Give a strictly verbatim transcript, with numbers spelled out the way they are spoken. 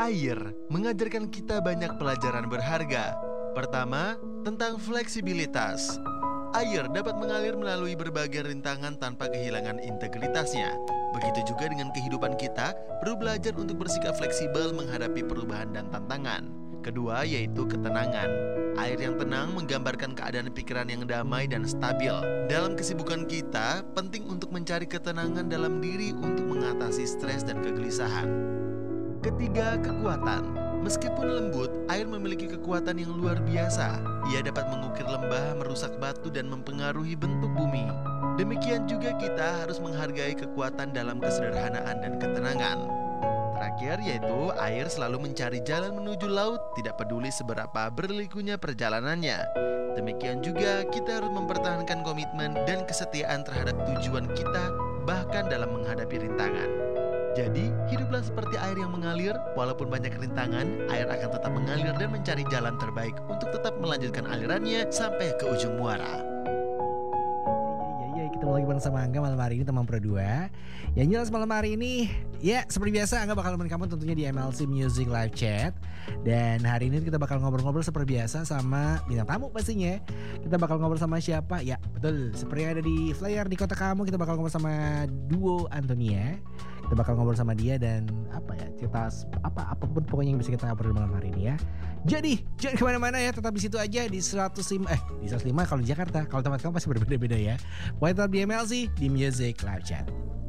Air mengajarkan kita banyak pelajaran berharga. Pertama, tentang fleksibilitas. Air dapat mengalir melalui berbagai rintangan tanpa kehilangan integritasnya. Begitu juga dengan kehidupan kita, perlu belajar untuk bersikap fleksibel menghadapi perubahan dan tantangan. Kedua, yaitu ketenangan. Air yang tenang menggambarkan keadaan pikiran yang damai dan stabil. Dalam kesibukan kita, penting untuk mencari ketenangan dalam diri untuk mengatasi stres dan kegelisahan. Ketiga, kekuatan. Meskipun lembut, air memiliki kekuatan yang luar biasa. Ia dapat mengukir lembah, merusak batu, dan mempengaruhi bentuk bumi. Demikian juga kita harus menghargai kekuatan dalam kesederhanaan dan ketenangan. Terakhir, yaitu air selalu mencari jalan menuju laut, tidak peduli seberapa berlikunya perjalanannya. Demikian juga kita harus mempertahankan komitmen dan kesetiaan terhadap tujuan kita, bahkan dalam menghadapi rintangan. Jadi, hiduplah seperti air yang mengalir. Walaupun banyak rintangan, air akan tetap mengalir dan mencari jalan terbaik untuk tetap melanjutkan alirannya sampai ke ujung muara. Ya, ketemu lagi bareng sama Angga malam hari ini, teman Pro dua. Yang jelas malam hari ini, ya seperti biasa Angga bakal nemenin kamu tentunya di M L C Music Live Chat. Dan hari ini kita bakal ngobrol-ngobrol seperti biasa sama bintang tamu pastinya. Kita bakal ngobrol sama siapa? Ya betul, seperti yang ada di flyer di kota kamu, kita bakal ngobrol sama duo Antonia. Kita bakal ngobrol sama dia dan apa ya, cerita apa apapun pokoknya yang bisa kita ngobrol malam hari ini ya. Jadi jangan kemana-mana ya, tetap di situ aja di seratus lima eh di seratus lima kalau di Jakarta. Kalau tempat kamu pasti berbeda-beda ya. Pokoknya tetap di M L C di Music Live Chat.